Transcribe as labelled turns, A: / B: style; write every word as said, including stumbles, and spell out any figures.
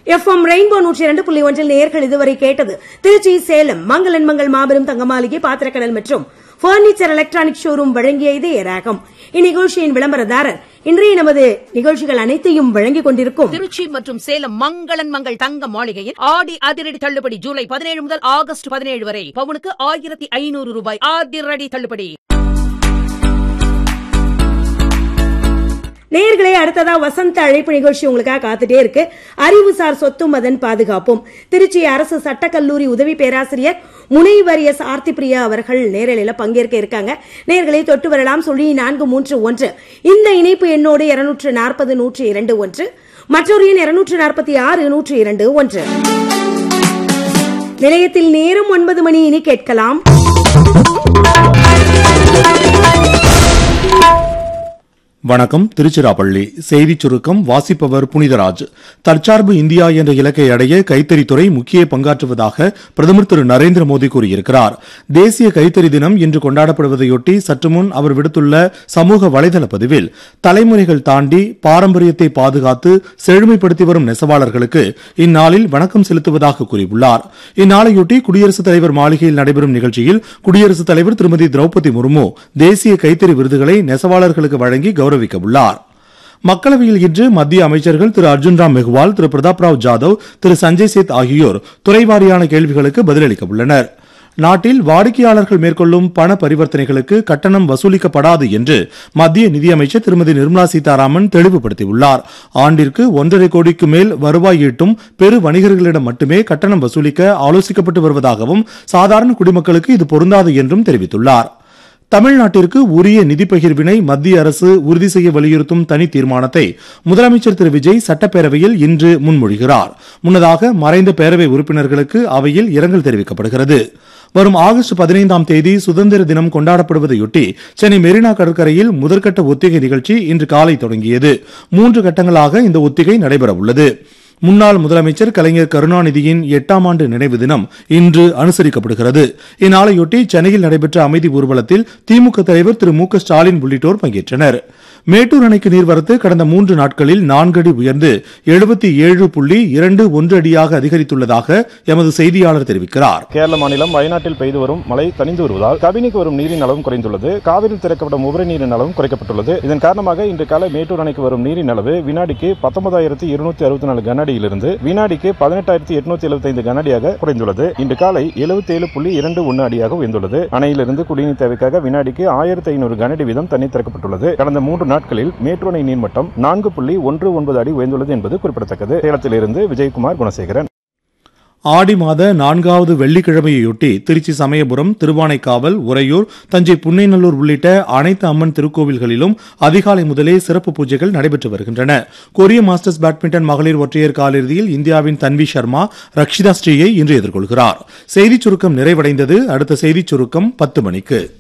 A: FM rainbow நூற்றி இரண்டு புள்ளி ஒன்றில் நேயர்கள் இதுவரை கேட்டது திருச்சி சேலம் மங்களன் மங்கள் மாபெரும் தங்க மாளிகை பாத்திரக்கடல் மற்றும் பர்னிச்சர் எலக்ட்ரானிக் ஷோரூம் வழங்கிய இதய ராகம். இந்நிகழ்ச்சியின் விளம்பரதாரர் இன்றைய நமது நிகழ்ச்சிகள் அனைத்தையும் வழங்கிக் கொண்டிருக்கும்
B: திருச்சி மற்றும் சேலம் மங்களன் மங்கள் தங்க மாளிகையில் ஆடி அதிரடி தள்ளுபடி ஜூலை பதினேழு முதல் ஆகஸ்ட் பதினேழு வரை பவுனுக்கு ஆயிரத்தி ஐநூறு ரூபாய் அதிரடி தள்ளுபடி.
A: நேயர்களே, அடுத்ததா வசந்த அழைப்பு நிகழ்ச்சி உங்களுக்காக காத்துட்டே இருக்கு. அறிவுசார் சொத்தும் அதன் பாதுகாப்பும். திருச்சி அரசு சட்டக்கல்லூரி உதவி பேராசிரியர் முனைவர் எஸ் ஆர்த்தி பிரியா அவர்கள் நேரலையில பங்கேற்க இருக்காங்க. நேயர்களை தொட்டு வரலாம். சொல்லி நான்கு மூன்று ஒன்று இந்த இணைப்பு எண்ணோடு இருநூற்று நாற்பது நூற்றி இரண்டு ஒன்று மற்றொரு எண் இருநூற்று நாற்பத்தி ஆறு நூற்றி இரண்டு ஒன்று. நிலையத்தில் நேரம் ஒன்பது மணி. இனி கேட்கலாம்
C: வணக்கம். திருச்சிராப்பள்ளி செய்திச் சுருக்கம் வாசிப்பவர் புனிதராஜ். தற்சார்பு இந்தியா என்ற இலக்கை அடைய கைத்தறித்துறை முக்கிய பங்காற்றுவதாக பிரதமர் திரு நரேந்திர மோடி கூறியிருக்கிறார். தேசிய கைத்தறி தினம் இன்று கொண்டாடப்படுவதையொட்டி சற்று முன் அவர் விடுத்துள்ள சமூக வலைதள பதிவில் தலைமுறைகள் தாண்டி பாரம்பரியத்தை பாதுகாத்து செழுமைப்படுத்தி வரும் நெசவாளர்களுக்கு இந்நாளில் வணக்கம் செலுத்துவதாக கூறியுள்ளார். இந்நாளையொட்டி குடியரசுத் தலைவர் மாளிகையில் நடைபெறும் நிகழ்ச்சியில் குடியரசுத் தலைவர் திருமதி திரௌபதி முர்மு தேசிய கைத்தறி விருதுகளை நெசவாளர்களுக்கு வழங்கி கௌரவிக்க உள்ளார். மக்களவையில் இன்று மத்திய அமைச்சர்கள் திரு அர்ஜுன் ராம் மெஹ்வால், திரு பிரதாப் ராவ் ஜாதவ், திரு சஞ்சய் சேத் ஆகியோர் துறைவாரியான கேள்விகளுக்கு பதிலளிக்க உள்ளனர். நாட்டில் வாடிக்கையாளர்கள் மேற்கொள்ளும் பண பரிவர்த்தனைகளுக்கு கட்டணம் வசூலிக்கப்படாது என்று மத்திய நிதியமைச்சர் திருமதி நிர்மலா சீதாராமன் தெளிவுபடுத்தியுள்ளார். ஆண்டிற்கு ஒன்றரை கோடிக்கு மேல் வருவாய் ஈட்டும் பெரு வணிகர்களிடம் மட்டுமே கட்டணம் வசூலிக்க ஆலோசிக்கப்பட்டு வருவதாகவும் சாதாரண குடிமக்களுக்கு இது பொருந்தாது என்றும் தெரிவித்துள்ளார். தமிழ்நாட்டிற்கு உரிய நிதி பகிர்வினை மத்திய அரசு உறுதி செய்ய வலியுறுத்தும் தனி தீர்மானத்தை முதலமைச்சர் திரு விஜய் சட்டப்பேரவையில் இன்று முன்மொழிகிறார். முன்னதாக மறைந்த பேரவை உறுப்பினர்களுக்கு அவையில் இரங்கல் தெரிவிக்கப்படுகிறது. வரும் ஆகஸ்ட் பதினைந்தாம் தேதி சுதந்திர தினம் கொண்டாடப்படுவதையொட்டி சென்னை மெரினா கடற்கரையில் முதற்கட்ட ஒத்திகை நிகழ்ச்சி இன்று காலை தொடங்கியது. மூன்று கட்டங்களாக இந்த ஒத்திகை நடைபெற உள்ளது. முன்னாள் முதலமைச்சர் கலைஞர் கருணாநிதியின் எட்டாம் ஆண்டு நினைவு தினம் இன்று அனுசரிக்கப்படுகிறது. இந்நாளையொட்டி சென்னையில் நடைபெற்ற அமைதி ஊர்வலத்தில் திமுக தலைவர் திரு மு க ஸ்டாலின் உள்ளிட்டோர் பங்கேற்றனர். மேட்டூர் அணைக்கு நீர்வரத்து கடந்த மூன்று நாட்களில் நான்கு அடி உயர்ந்து எழுபத்தி ஏழு புள்ளி இரண்டு ஒன்று அடியாக அதிகரித்துள்ளதாக எமது செய்தியாளர் தெரிவிக்கிறார்.
D: கேரள மாநிலம் வயநாட்டில் பெய்து வரும் மழை தணிந்து வருவதால் கபினிக்கு வரும் நீரின் அளவும் குறைந்துள்ளது. காவிரியில் திறக்கப்படும் உபரி நீரின் அளவும் குறைக்கப்பட்டுள்ளது. இதன் காரணமாக இன்று காலை மேட்டூர் அணைக்கு வரும் நீரின் அளவு வினாடிக்கு பத்தொன்பதாயிரத்தி இருநூத்தி அறுபத்தி நாலு கனஅடியிலிருந்து வினாடிக்கு பதினெட்டாயிரத்தி எட்நூத்தி எழுபத்தி ஐந்து கனஅடியாக குறைந்துள்ளது. இன்று காலை எழுபத்தி ஏழு புள்ளி இரண்டு ஒன்று அடியாக உயர்ந்துள்ளது. அணையிலிருந்து குடிநீர் தேவைக்காக வினாடிக்கு ஆயிரத்தி ஐநூறு கனஅடி வீதம் தண்ணீர் திறக்கப்பட்டுள்ளது. கடந்த மூன்று நாட்களில் மேட்டூர் அணை நீர்மட்டம் நான்கு புள்ளி ஒன்று ஒன்பது அடி உயர்ந்துள்ளது என்பது குறிப்பிடத்தக்கது. சேலத்திலிருந்து விஜயகுமார் குணசேகரன்.
C: ஆடி மாத நான்காவது வெள்ளிக்கிழமையொட்டி திருச்சி சமயபுரம், திருவானைக்காவல், உறையூர், தஞ்சை புன்னைநல்லூர் உள்ளிட்ட அனைத்து அம்மன் திருக்கோவில்களிலும் அதிகாலை முதலே சிறப்பு பூஜைகள் நடைபெற்று வருகின்றன. கொரிய மாஸ்டர்ஸ் பேட்மிண்டன் மகளிர் ஒற்றையர் காலிறுதியில் இந்தியாவின் தன்வி சர்மா ரக்ஷிதா ஸ்ரீயை இன்று எதிர்கொள்கிறார். செய்திச் சுருக்கம் நிறைவடைந்தது. அடுத்த செய்திச் சுருக்கம் பத்து மணிக்கு.